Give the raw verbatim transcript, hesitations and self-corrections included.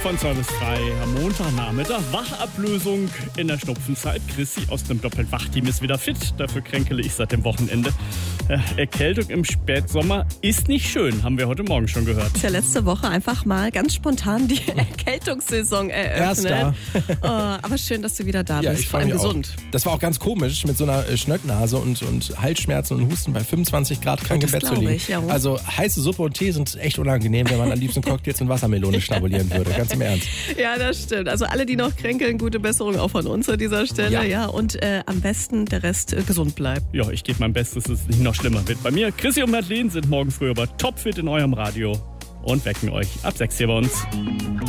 Von zwei bis drei am Montagnachmittag. Wachablösung in der Schnupfenzeit. Chrissy aus dem Doppelt-Wach-Team ist wieder fit. Dafür kränkele ich seit dem Wochenende. Äh, Erkältung im Spätsommer ist nicht schön, haben wir heute Morgen schon gehört. Ist ja letzte Woche einfach mal ganz spontan die Erkältungssaison eröffnet. Oh, aber schön, dass du wieder da Ja, bist, ich vor allem gesund. Auch. Das war auch ganz komisch, mit so einer äh, Schnöcknase und, und Halsschmerzen und Husten bei fünfundzwanzig Grad krank im Bett zu liegen. Ich, ja. Also heiße Suppe und Tee sind echt unangenehm, wenn man am liebsten Cocktails und Wassermelone schnabulieren würde. Ganz im Ernst. Ja, das stimmt. Also alle, die noch kränkeln, gute Besserung auch von uns an dieser Stelle. Ja, ja. Und äh, am besten der Rest äh, gesund bleibt. Ja, ich gebe mein Bestes, dass es nicht noch schlimmer wird. Bei mir, Chrissy und Madeleine sind morgen früh aber topfit in eurem Radio und wecken euch ab sechs hier bei uns.